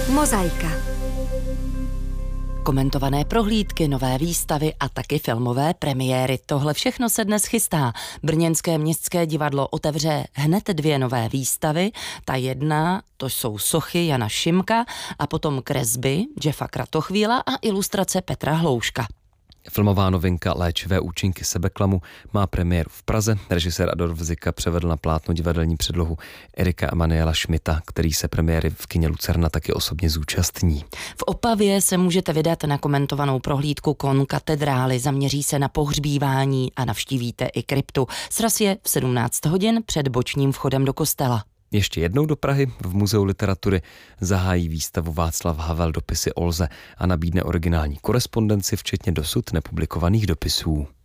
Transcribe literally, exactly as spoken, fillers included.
Mozaika. Komentované prohlídky, nové výstavy a taky filmové premiéry. Tohle všechno se dnes chystá. Brněnské městské divadlo otevře hned dvě nové výstavy. Ta jedna, to jsou sochy Jana Šimka a potom kresby Jeffa Kratochvíla a ilustrace Petra Hlouška. Filmová novinka Léčivé účinky sebeklamu má premiéru v Praze. Režisér Adolf Zika převedl na plátno divadelní předlohu Erika Emanuela Schmidta, který se premiéry v kině Lucerna taky osobně zúčastní. V Opavě se můžete vydat na komentovanou prohlídku Kon katedrály. Zaměří se na pohřbívání a navštívíte i kryptu. Sraz je v sedmnáct hodin před bočním vchodem do kostela. Ještě jednou do Prahy v Muzeu literatury zahájí výstavu Václav Havel dopisy Olze a nabídne originální korespondenci, včetně dosud nepublikovaných dopisů.